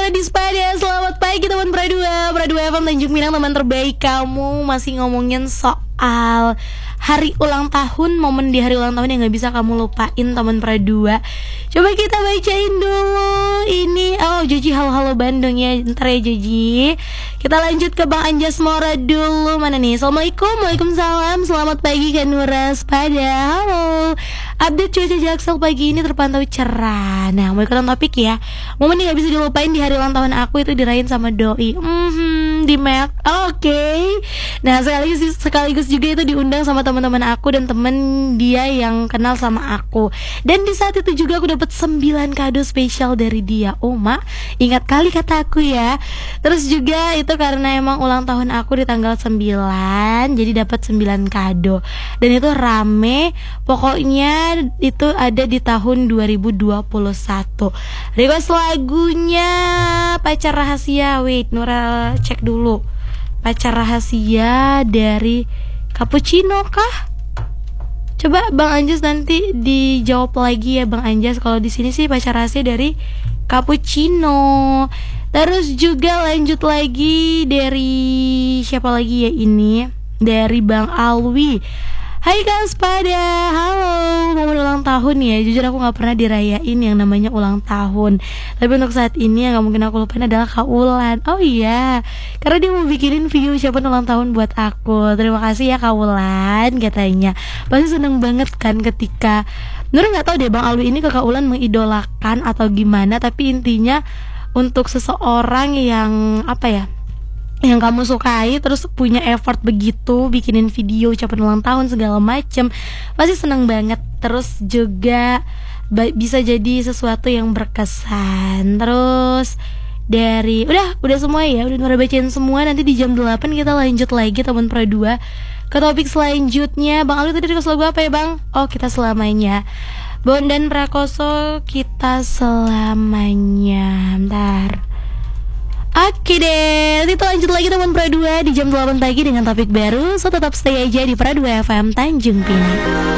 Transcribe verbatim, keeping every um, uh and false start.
suara di Spada. Selamat pagi teman Pradua, Pradua F M Tanjung Pinang, teman terbaik kamu. Masih ngomongin soal hari ulang tahun, momen di hari ulang tahun yang gak bisa kamu lupain teman Pradua. Coba kita bacain dulu ini. Oh, Joji, halo-halo Bandung ya. Ntar ya Joji. Kita lanjut ke Bang Anjas Mora dulu. Mana nih? Assalamualaikum. Waalaikumsalam. Selamat pagi Kak Nura Spada. Halo. Update cuaca Jaksel pagi ini terpantau cerah. Nah, mau ikutan topik ya. Momen yang gak bisa dilupain di hari ulang tahun aku itu dirayain sama doi. Hmm, di Mac. Oke. Okay. Nah, sekaligus sekaligus juga itu diundang sama teman-teman aku dan temen dia yang kenal sama aku. Dan di saat itu juga aku dapat sembilan kado spesial dari dia. Oh, Mak, ingat kali kata aku ya. Terus juga itu karena emang ulang tahun aku di tanggal sembilan, jadi dapat sembilan kado. Dan itu rame. Pokoknya itu ada di tahun dua ribu dua puluh satu. Request lagunya Pacar Rahasia. Wait, Nura cek dulu. Pacar Rahasia dari Cappuccino kah? Coba Bang Anjas nanti dijawab lagi ya Bang Anjas. Kalau di sini sih Pacar Rahasia dari Cappuccino. Terus juga lanjut lagi dari siapa lagi ya ini? Dari Bang Alwi. Hai Kak Spada, halo. Momen ulang tahun ya. Jujur aku gak pernah dirayain yang namanya ulang tahun. Tapi untuk saat ini yang gak mungkin aku lupain adalah Kak Ulan. Oh iya, karena dia mau bikinin video ucapan ulang tahun buat aku. Terima kasih ya Kak Ulan, katanya. Pasti seneng banget kan ketika Nur gak tahu deh Bang Alwi ini ke Kak Ulan mengidolakan atau gimana. Tapi intinya untuk seseorang yang apa ya, yang kamu sukai terus punya effort begitu bikinin video ucapan ulang tahun segala macem, pasti seneng banget. Terus juga ba- bisa jadi sesuatu yang berkesan. Terus dari udah udah semua ya, udah udah bacain semua. Nanti di jam delapan kita lanjut lagi teman Pro dua ke topik selanjutnya. Bang Ali tadi request lagu apa ya Bang? Oh, Kita Selamanya, Bondan Prakoso, Kita Selamanya. Bentar. Oke deh, nanti lanjut lagi teman Pro dua di jam delapan pagi dengan topik baru. So tetap stay aja di Pro dua F M Tanjung Pinang.